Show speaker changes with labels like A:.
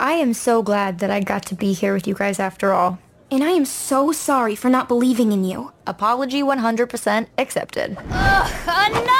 A: I am so glad that I got to be here with you guys after all.
B: And I am so sorry for not believing in you.
C: Apology 100% accepted.
D: Ugh, enough!